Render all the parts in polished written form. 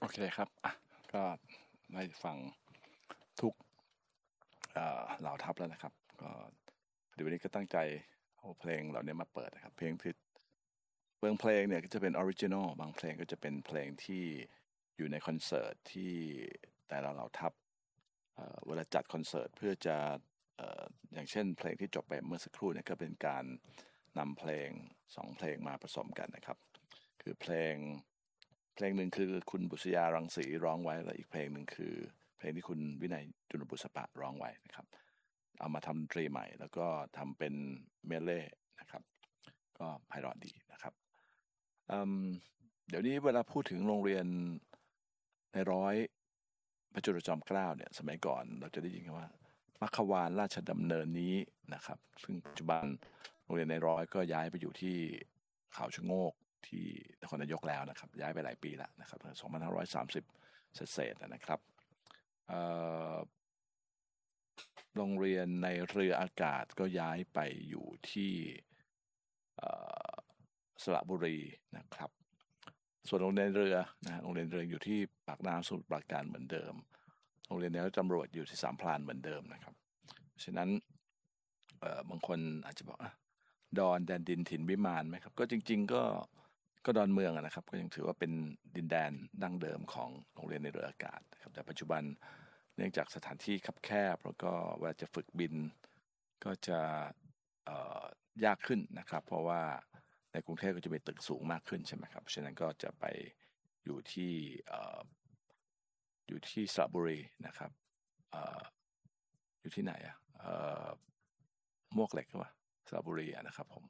เคครับก็ได้ฟังทุกเหล่าทัพแล้วนะครับก็เดี๋ยววันนี้ก็ตั้งใจเอาเพลงเหล่านี้มาเปิดนะครับเพลงที่เพลงเนี่ยก็จะเป็นออริจินอลบางเพลงก็จะเป็นเพลงที่อยู่ในคอนเสิร์ตที่แต่ละเหล่าทัพเวลาจัดคอนเสิร์ตเพื่อจะอย่างเช่นเพลงที่จบไปเมื่อสักครู่เนี่ยก็เป็นการนำเพลง2เพลงมาผสมกันนะครับคือเพลงหนึ่งคือคุณบุษยารังสีร้องไว้แล้วอีกเพลงหนึ่งคือเพลงที่คุณวินัยจุลบุษปะร้องไว้นะครับเอามาทำดนตรีใหม่แล้วก็ทำเป็นเมเล่นะครับก็ไพเราะดีนะครับเดี๋ยวนี้เวลาพูดถึงโรงเรียนในร้อยพระจุลจอมเกล้าเนี่ยสมัยก่อนเราจะได้ยินคำว่ามัคควานราชดำเนินนี้นะครับซึ่งปัจจุบันโรงเรียนในร้อยก็ย้ายไปอยู่ที่เขาชะโงกที่นครนายกแล้วนะครับย้ายไปหลายปีแล้วนะครับ2530เศษนะครับโรงเรียนในเรืออากาศก็ย้ายไปอยู่ที่สระบุรีนะครับส่วนโรงเรียนเรือนะโรงเรียนเรืออยู่ที่ปากน้ำสมุทรปราการเหมือนเดิมโรงเรียนแนวตำรวจอยู่ที่สามพรานเหมือนเดิมนะครับฉะนั้นบางคนอาจจะบอกดอนแดนดินถิ่นวิมานไหมครับก็จริงๆก็ดอนเมืองนะครับก็ยังถือว่าเป็นดินแดนดั้งเดิมของโรงเรียนในเรืออากาศนะครับแต่ปัจจุบันเนื่องจากสถานที่คับแคบแล้วก็เวลาจะฝึกบินก็จะยากขึ้นนะครับเพราะว่าในกรุงเทพก็จะมีตึกสูงมากขึ้นใช่ไหมครับฉะนั้นก็จะไปอยู่ที่สระบุรีนะครับอยู่ที่ไหนมวกเหล็กหรือเปล่าสระบุรีนะครับผม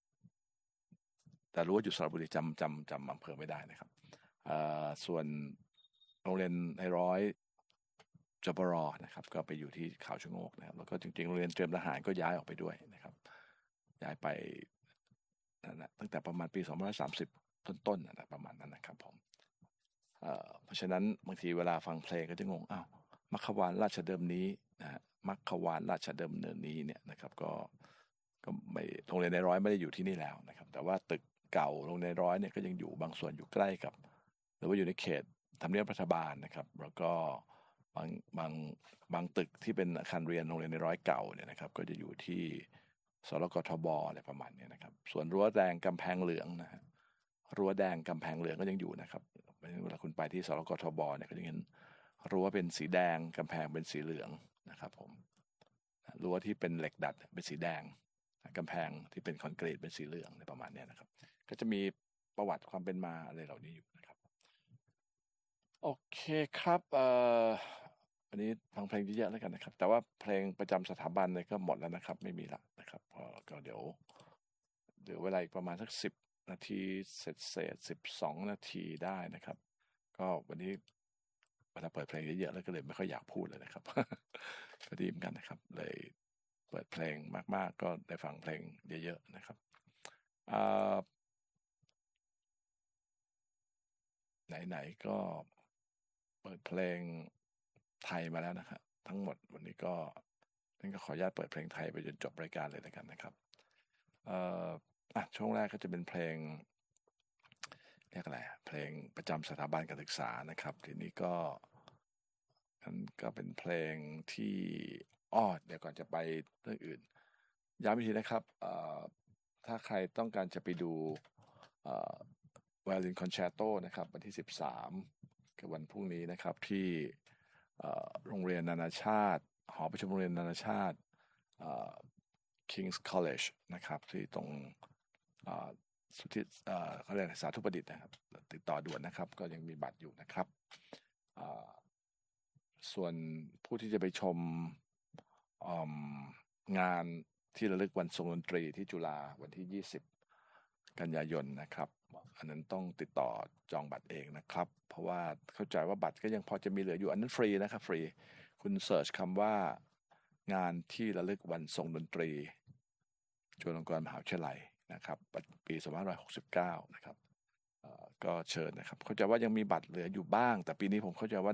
แต่รู้ว่าอยู่สระบุรีจำอำเภอไม่ได้นะครับส่วนโรงเรียนในร้อยจบรนะครับก็ไปอยู่ที่เขาชะโงกนะครับแล้วก็จริงๆโรงเรียนเตรียมทหารก็ย้ายออกไปด้วยนะครับย้ายไปนั่นแหละตั้งแต่ประมาณปี2530ต้นๆนะประมาณนั้นนะครับผมเพราะฉะนั้นบางทีเวลาฟังเพลงก็จะงงมัคควานราชเดิมนี้นะมัคควานราชเดิมเนินนี้เนี่ยนะครับก็ไม่โรงเรียนในร้อยไม่ได้อยู่ที่นี่แล้วนะครับแต่ว่าตึกเก่าโรงเรียนร้อยเนี่ยก็ยังอยู่บางส่วนอยู่ใกล้กับหรือว่าอยู่ในเขตทำเนียบรัฐบาลนะครับแล้วก็บางบางบางตึกที่เป็นอาคารเรียนโรงเรียนในร้อยเก่าเนี่ยนะครับก็จะอยู่ที่สรกทบอะไรประมาณนี้นะครับส่วนรั้วแดงกำแพงเหลืองนะฮะรั้วแดงกำแพงเหลืองก็ยังอยู่นะครับเวลาคุณไปที่สรกทบเนี่ยก็จะเห็นรั้วเป็นสีแดงกำแพงเป็นสีเหลืองนะครับผมรั้วที่เป็นเหล็กดัดเป็นสีแดงกำแพงที่เป็นคอนกรีตเป็นสีเหลืองประมาณนี้นะครับก็จะมีประวัติความเป็นมาอะไรเหล่านี้อยู่นะครับโอเคครับวันนี้ฟังเพลงเยอะๆแล้วกันนะครับแต่ว่าเพลงประจำสถาบันเนี่ยก็หมดแล้วนะครับไม่มีละนะครับก็เดี๋ยวเวลาอีกประมาณสัก10 นาทีเศษ12 นาทีได้นะครับก็วันนี้เวลาเปิดเพลงเยอะๆแล้วก็เลยไม่ค่อยอยากพูดเลยนะครับ ก็ดีเหมือนกันนะครับเลยเปิดเพลงมากๆก็ได้ฟังเพลงเยอะๆนะครับไหนๆก็เปิดเพลงไทยมาแล้วนะครับทั้งหมดวันนี้ก็นั่นก็ขออนุญาตเปิดเพลงไทยไปจนจบรายการเลยแล้วกันนะครับช่วงแรกก็จะเป็นเพลงเรียกอะไรเพลงประจำสถาบันการศึกษานะครับทีนี้ก็เป็นเพลงที่เดี๋ยวก่อนจะไปเรื่องอื่นย้ำอีกทีนะครับถ้าใครต้องการจะไปดูViolin Concerto นะครับวันที่13คือวันพรุ่งนี้นะครับที่โรงเรียนนานาชาติหอประชุมโรงเรียนนานาชาติ King's College นะครับที่ตรงสุทธิเขาเรียกสาธุประดิษฐ์นะครับติดต่อด่วนนะครับก็ยังมีบัตรอยู่นะครับส่วนผู้ที่จะไปชมงานที่ระลึกวันทรงดนตรีที่จุฬาวันที่20กันยายนนะครับอันนั้นต้องติดต่อจองบัตรเองนะครับเพราะว่าเข้าใจว่าบัตรก็ยังพอจะมีเหลืออยู่อันนั้นฟรีนะครับฟรีคุณเสิร์ชคำว่างานที่ระลึกวันทรงดนตรีจุฬาลงกรณ์มหาวิทยาลัยนะครับปี2569นะครับก็เชิญนะครับเข้าใจว่ายังมีบัตรเหลืออยู่บ้างแต่ปีนี้ผมเข้าใจว่า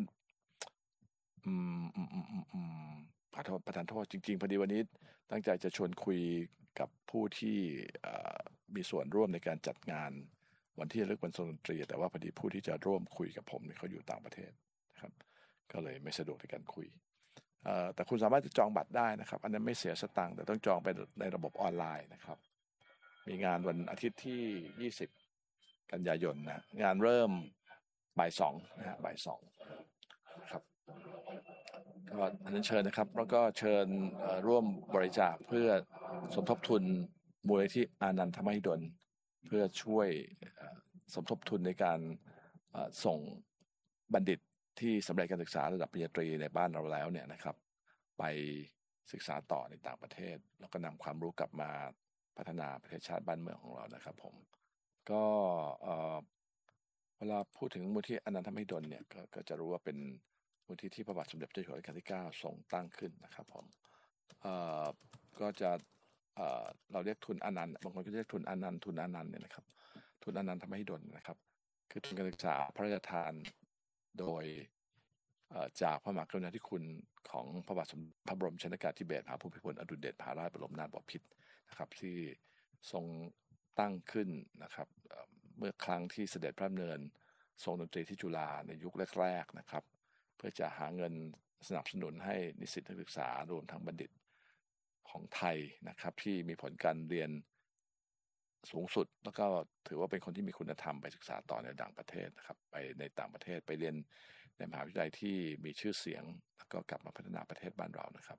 ขอโทษประทานโทษจริงๆพอดีวันนี้ตั้งใจจะชวนคุยกับผู้ที่มีส่วนร่วมในการจัดงานวันที่ระลึกวันทรงดนตรีแต่ว่าพอดีผู้ที่จะร่วมคุยกับผมเนี่ยเขาอยู่ต่างประเทศนะครับก็เลยไม่สะดวกในการคุยแต่คุณสามารถจะจองบัตรได้นะครับอันนั้นไม่เสียสตังค์แต่ต้องจองไปในระบบออนไลน์นะครับมีงานวันอาทิตย์ที่20กันยายนนะงานเริ่มบ่าย2นะฮะบ่าย2นะครับก็อันนั้นเชิญนะครับแล้วก็เชิญร่วมบริจาคเพื่อสมทบทุนมูลนิธิอานันทมหิดลเพื่อช่วยสมทบทุนในการส่งบัณฑิตที่สำเร็จการศึกษาระดับปริญญาตรีในบ้านเราแล้วเนี่ยนะครับไปศึกษาต่อในต่างประเทศแล้วก็นำความรู้กลับมาพัฒนาประเทศชาติบ้านเมืองของเรานะครับผมก็เวลาพูดถึงมูลที่อนันทมหิดลเนี่ยก็จะรู้ว่าเป็นมูลที่พระบาทสมเด็จพระเจ้าอยู่หัวรัชกาลที่9ทรงตั้งขึ้นนะครับผมก็จะเราเรียกทุนอนันต์บางคนก็เรียกทุนอนันต์ทุนอนันต์เนี่ยนะครับทุนอนันทมหิดลนะครับคือทุนการศึกษาพระราชทานโดยจากพระมหากรุณาธิคุณของพระบาทสมเด็จพระบรมชนกาธิเบศรมหาภูมิพลอดุลยเดชมหาราชบรมนาถบพิตรนะครับที่ทรงตั้งขึ้นนะครับเมื่อครั้งที่เสด็จพระดำเนินทรงดนตรีที่จุฬาในยุคแรกๆนะครับเพื่อจะหาเงินสนับสนุนให้นิสิตนักศึกษารวมทั้งบัณฑิตของไทยนะครับที่มีผลการเรียนสูงสุดแล้วก็ถือว่าเป็นคนที่มีคุณธรรมไปศึกษาต่อในต่างประเทศนะครับไปในต่างประเทศไปเรียนในมหาวิทยาลัยที่มีชื่อเสียงแล้วก็กลับมาพัฒนาประเทศบ้านเรานะครับ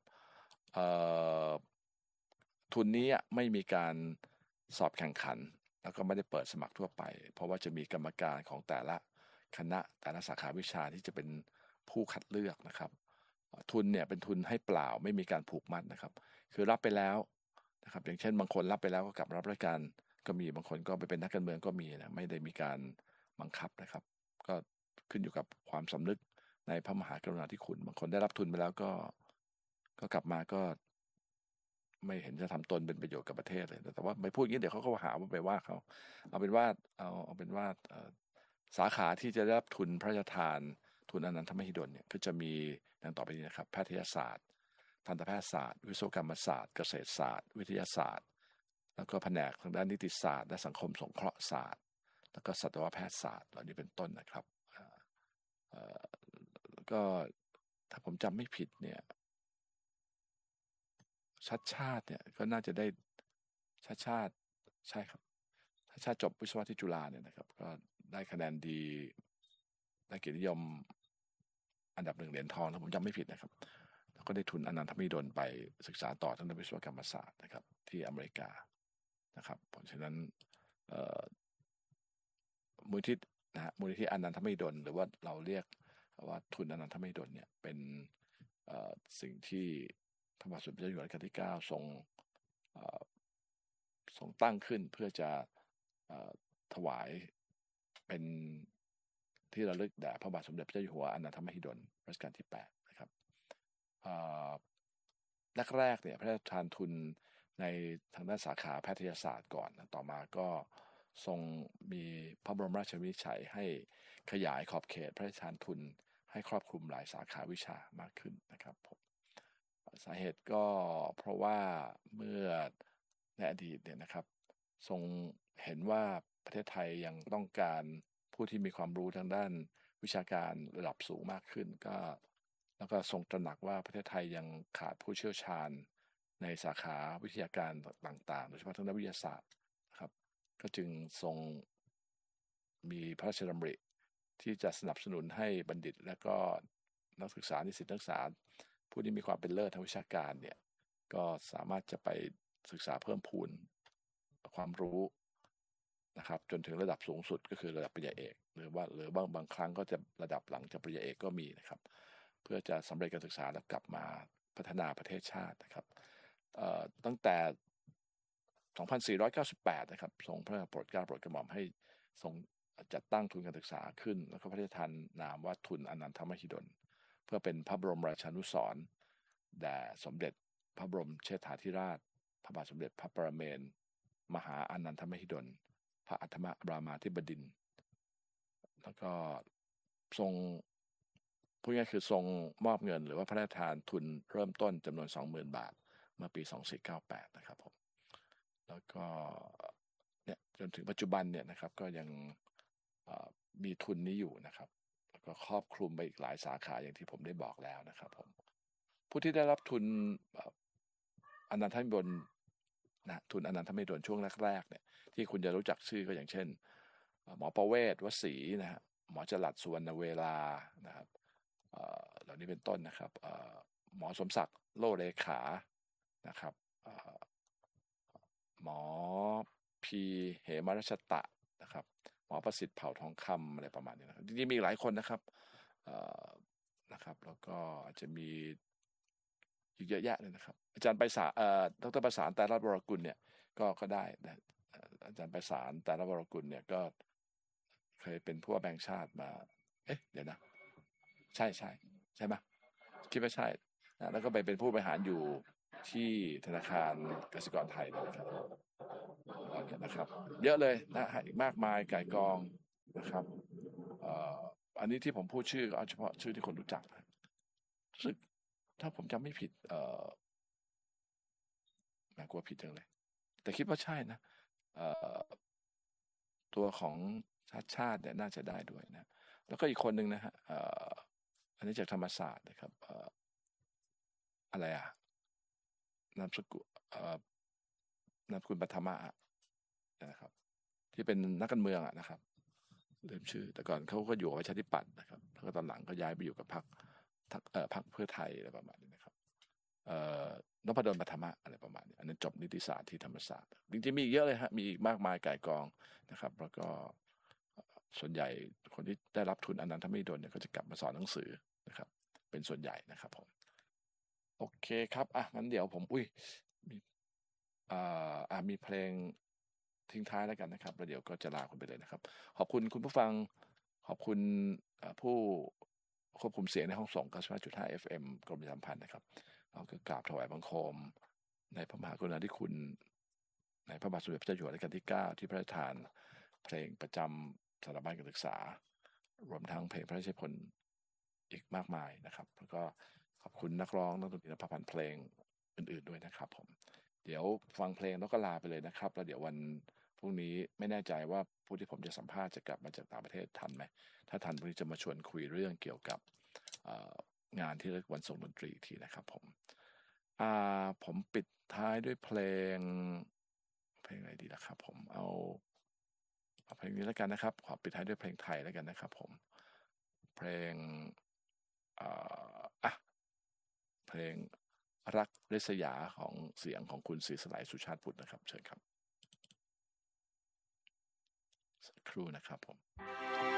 ทุนนี้ไม่มีการสอบแข่งขันแล้วก็ไม่ได้เปิดสมัครทั่วไปเพราะว่าจะมีกรรมการของแต่ละคณะแต่ละสาขาวิชาที่จะเป็นผู้คัดเลือกนะครับทุนเนี่ยเป็นทุนให้เปล่าไม่มีการผูกมัดนะครับคือรับไปแล้วนะครับอย่างเช่นบางคนรับไปแล้วก็กลับรับราชการก็มีบางคนก็ไปเป็นนักการเมืองก็มีนะไม่ได้มีการบังคับนะครับก็ขึ้นอยู่กับความสำนึกในพระมหากรุณาธิคุณบางคนได้รับทุนไปแล้วก็กลับมาก็ไม่เห็นจะทำตนเป็นประโยชน์กับประเทศเลยแต่ว่าไม่พูดอย่างนี้เดี๋ยวเขาก็หาว่าไปว่าเขาเอาเป็นว่าสาขาที่จะได้รับทุนพระราชทานทุนอนันทมหิดลเนี่ยก็จะมีดังต่อไปนี้นะครับแพทยศาสตร์ทันตแพทยศาสตร์วิศวกรรมศาสตร์เกษตรศาสตร์วิทยาศาสตร์แล้วก็แผนกทางด้านนิติศาสตร์และสังคมสงเคราะห์ศาสตร์แล้วก็สัตวแพทยศาสตร์เหล่านี้เป็นต้นนะครับก็ถ้าผมจำไม่ผิดเนี่ยชัดชาติเนี่ยก็น่าจะได้ชัดชาติใช่ครับชัดชาติจบวิศวะที่จุฬาเนี่ยนะครับก็ได้คะแนนดีได้เกียรตินิยมอันดับ1เหรียญทองถ้าผมจำไม่ผิดนะครับแล้วก็ได้ทุนอนันทมหิดลไปศึกษาต่อทางด้านวิศวกรรมศาสตร์นะครับที่อเมริกานะครับเพราะฉะนั้นมูลนิธินะฮะมูลนิธิอนันทมหิดลหรือว่าเราเรียกว่าทุนอนันทมหิดลเนี่ยเป็นสิ่งที่พระบาทสมเด็จพระเจ้าอยู่หัวรัชกาลที่9ทรงตั้งขึ้นเพื่อจะถวายเป็นที่ระลึกแด่พระบาทสมเด็จพระเจ้าอยู่หัวอนันทมหิดลรัชกาลที่8นะครับแรกๆเนี่ยพระราชทานทุนในทางด้านสาขาแพทยศาสตร์ก่อนต่อมาก็ทรงมีพระบรมราชวินิจฉัยให้ขยายขอบเขตพระราชทานทุนให้ครอบคลุมหลายสาขาวิชามากขึ้นนะครับผมสาเหตุก็เพราะว่าเมื่อในอดีตเนี่ยนะครับทรงเห็นว่าประเทศไทยยังต้องการผู้ที่มีความรู้ทางด้านวิชาการระดับสูงมากขึ้นแล้วก็ทรงตระหนักว่าประเทศไทยยังขาดผู้เชี่ยวชาญในสาขาวิทยาการต่างๆโดยเฉพาะทางด้านวิทยาศาสตร์นะครับก็จึงทรงมีพระราชดำริที่จะสนับสนุนให้บัณฑิตและก็นักศึกษานิสิตนักศึกษาผู้ที่มีความเป็นเลิศทางวิชาการเนี่ยก็สามารถจะไปศึกษาเพิ่มพูนความรู้นะครับจนถึงระดับสูงสุดก็คือระดับปริญญาเอกหรือบางครั้งก็จะระดับหลังจากปริญญาเอกก็มีนะครับเพื่อจะสำเร็จการศึกษาแล้วกลับมาพัฒนาประเทศชาตินะครับตั้งแต่ 2498 นะครับทรงพระโปรดเกล้าโปรดกระหม่อมให้ทรงจัดตั้งทุนการศึกษาขึ้นแล้วก็พระราชทานนามว่าทุนอนันทมหิดลเพื่อเป็นพระบรมราชานุสรณ์แด่สมเด็จพระบรมเชษฐาธิราชพระบาทสมเด็จพระปรเมนทรมหาอนันทมหิดลพระอัฏฐรามาธิบดินทร์แล้วก็ทรงพูดง่ายคือทรงมอบเงินหรือว่าพระราชทานทุนเริ่มต้นจำนวน 20,000 บาทเมื่อปี 2498 นะครับผมแล้วก็เนี่ยจนถึงปัจจุบันเนี่ยนะครับก็ยังมีทุนนี้อยู่นะครับแล้วก็ครอบคลุมไปอีกหลายสาขาอย่างที่ผมได้บอกแล้วนะครับผมผู้ที่ได้รับทุนอนันทมหิดลนะทุนอนันทมหิดลช่วงแรกๆเนี่ยที่คุณจะรู้จักชื่อก็อย่างเช่นหมอประเวศวสีนะฮะหมอจรัสสุวรรณเวลานะครับเหล่านี้เป็นต้นนะครับหมอสมศักดิ์โลเลขานะครับหมอพีเหมรัชตะนะครับหมอประสิทธิ์เผ่าทองคำอะไรประมาณนี้นะครับจริงๆมีหลายคนนะครับนะครับแล้วก็อาจจะมีอีกเยอะแยะเลยนะครับอาจารย์ไพศาลดร.ไพศาลไตรรัตน์วรกุลเนี่ยก็ได้นะอาจารย์ไพศาลไตรรัตน์วรกุลเนี่ยก็เคยเป็นผู้ว่าแบงค์ชาติมาเดี๋ยวนะใช่ไหมคิดว่าใช่แล้วก็ไปเป็นผู้บริหารอยู่ที่ธนาคารกสิกรไทยนะครับเยอะเลยนะอีกมากมายก่ายกองนะครับอันนี้ที่ผมพูดชื่อเอาเฉพาะชื่อที่คนรู้จักนะรู้สึกถ้าผมจำไม่ผิดแม่กลัวผิดจังเลยแต่คิดว่าใช่นะตัวของชาติเนี่ยน่าจะได้ด้วยนะแล้วก็อีกคนหนึ่งนะฮะอันนี้จากธรรมศาสตร์นะครับอะไรนามสกุลนามสกุลปัทมะนะครับที่เป็นนักการเมืองนะครับลืมชื่อแต่ก่อนเขาก็อยู่กับประชาธิปัตย์นะครับแล้วก็ตอนหลังก็ย้ายไปอยู่กับพรรคเพื่อไทยอะไรประมาณนี้นะครับนพดลปัทมะอะไรประมาณนี้อันนั้นจบนิติศาสตร์ที่ธรรมศาสตร์จริงๆมีอีกเยอะเลยฮะมีอีกมากมายก่ายกองนะครับแล้วก็ส่วนใหญ่คนที่ได้รับทุนอนันทมหิดลเนี่ยก็จะกลับมาสอนหนังสือนะครับเป็นส่วนใหญ่นะครับผมโอเคครับงั้นเดี๋ยวผมมีเพลงทิ้งท้ายแล้วกันนะครับแล้วเดี๋ยวก็จะลาคุณไปเลยนะครับขอบคุณคุณผู้ฟังขอบคุณผู้ควบคุมเสียงในห้องส่ง 95.5 FM กรมประชาสัมพันธ์นะครับเราก็กราบถวายบังคมในพระมหากรุณาธิคุณในพระบาทสมเด็จพระเจ้าอยู่หัวรัชกาลที่ 9ที่พระราชทานเพลงประจำสถาบันการศึกษารวมทั้งเพลงพระราชนิพนธ์อีกมากมายนะครับแล้วก็ขอบคุณนักร้องนักดนตรีและประพันธ์เพลงอื่นๆด้วยนะครับผมเดี๋ยวฟังเพลงแล้วก็ลาไปเลยนะครับแล้วเดี๋ยววันพรุ่งนี้ไม่แน่ใจว่าผู้ที่ผมจะสัมภาษณ์จะกลับมาจากต่างประเทศทันไหมถ้าทันพรุ่งนี้จะมาชวนคุยเรื่องเกี่ยวกับงานที่เรียกวันส่งดนตรีทีนะครับผมปิดท้ายด้วยเพลงอะไรดีล่ะครับผมเอาเพลงนี้แล้วกันนะครับขอปิดท้ายด้วยเพลงไทยแล้วกันนะครับผมเพลงเพลงรักริษยาของเสียงของคุณศรีสลายสุชาติพุทธนะครับเชิญครับสักครู่นะครับผม